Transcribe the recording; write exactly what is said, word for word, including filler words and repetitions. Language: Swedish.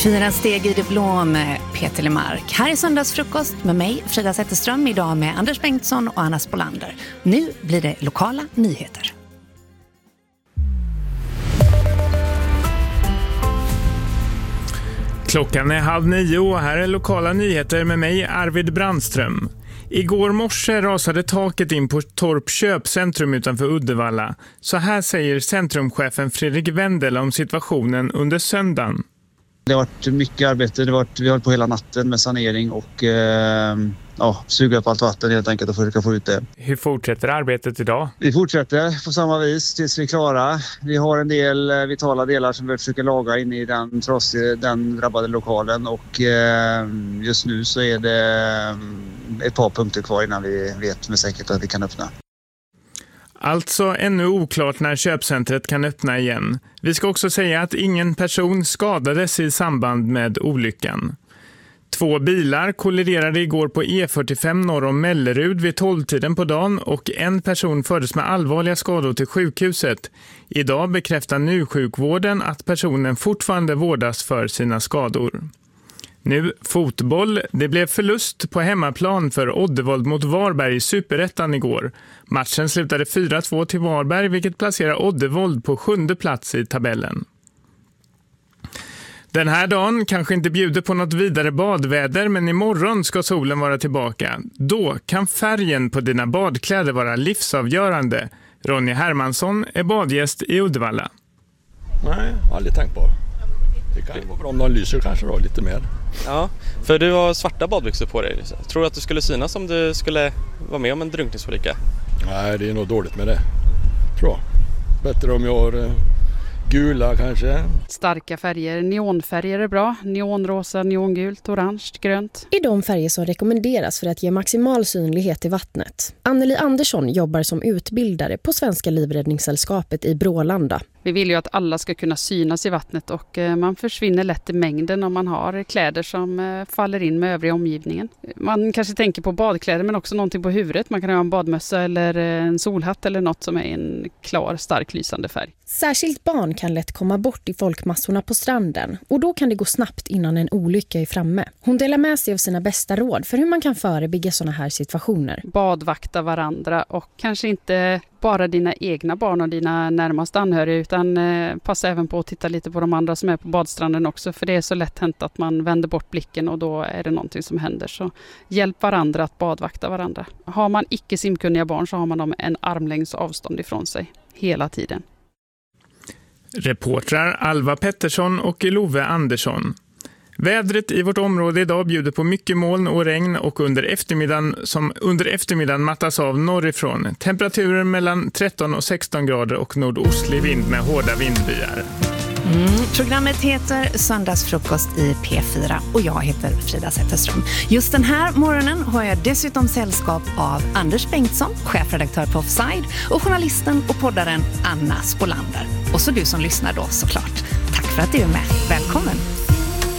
Fyra steg i det blå med Peter Lemark. Här är söndagsfrukost med mig, Frida Zetterström, idag med Anders Bengtsson och Anna Spolander. Nu blir det lokala nyheter. Klockan är halv nio och här är lokala nyheter med mig, Arvid Brandström. Igår morse rasade taket in på Torp köpcentrum utanför Uddevalla. Så här säger centrumchefen Fredrik Wendel om situationen under söndagen. Det har varit mycket arbete, det har varit, vi har hållit på hela natten med sanering och eh, ja, suga upp allt vatten helt enkelt och försöka få ut det. Hur fortsätter arbetet idag? Vi fortsätter på samma vis tills vi är klara. Vi har en del vitala delar som vi försöker laga in i den, trasiga, den drabbade lokalen och eh, just nu så är det ett par punkter kvar innan vi vet med säkerhet att vi kan öppna. Alltså ännu oklart när köpcentret kan öppna igen. Vi ska också säga att ingen person skadades i samband med olyckan. Två bilar kolliderade igår på E fyrtiofem norr om Mellerud vid tolvtiden på dagen och en person fördes med allvarliga skador till sjukhuset. Idag bekräftar nu sjukvården att personen fortfarande vårdas för sina skador. Nu fotboll. Det blev förlust på hemmaplan för Oddevold mot Varberg i Superettan igår. Matchen slutade fyra två till Varberg, vilket placerar Oddevold på sjunde plats i tabellen. Den här dagen kanske inte bjuder på något vidare badväder, men imorgon ska solen vara tillbaka. Då kan färgen på dina badkläder vara livsavgörande. Ronny Hermansson är badgäst i Uddevalla. Nej, aldrig tänkt på. Det kan vara bra om de lyser kanske då, lite mer. Ja, för du har svarta badbyxor på dig. Tror du att du skulle synas om du skulle vara med om en drunkningsolycka? Nej, det är nog dåligt med det. Tror jag. Bättre om jag har eh, gula kanske. Starka färger, neonfärger är bra. Neonrosa, neongult, orange, grönt. I de färger som rekommenderas för att ge maximal synlighet i vattnet. Anneli Andersson jobbar som utbildare på Svenska livräddningssällskapet i Brålanda. Vi vill ju att alla ska kunna synas i vattnet och man försvinner lätt i mängden om man har kläder som faller in med övriga omgivningen. Man kanske tänker på badkläder men också någonting på huvudet. Man kan ha en badmössa eller en solhatt eller något som är en klar, stark lysande färg. Särskilt barn kan lätt komma bort i folkmassorna på stranden och då kan det gå snabbt innan en olycka är framme. Hon delar med sig av sina bästa råd för hur man kan förebygga sådana här situationer. Badvakta varandra och kanske inte bara dina egna barn och dina närmaste anhöriga utan eh, passa även på att titta lite på de andra som är på badstranden också, för det är så lätt hänt att man vänder bort blicken och då är det någonting som händer. Så hjälp varandra att badvakta varandra. Har man icke simkunniga barn så har man dem en armlängds avstånd ifrån sig hela tiden. Reportrar Alva Pettersson och Love Andersson. Vädret i vårt område idag bjuder på mycket moln och regn och under eftermiddagen, som under eftermiddagen mattas av norrifrån. Temperaturer mellan tretton och sexton grader och nordostlig vind med hårda vindbyar. Mm, programmet heter Söndagsfrukost i P fyra och jag heter Frida Zetterström. Just den här morgonen har jag dessutom sällskap av Anders Bengtsson, chefredaktör på Offside, och journalisten och poddaren Anna Spolander. Och så du som lyssnar då såklart. Tack för att du är med. Välkommen!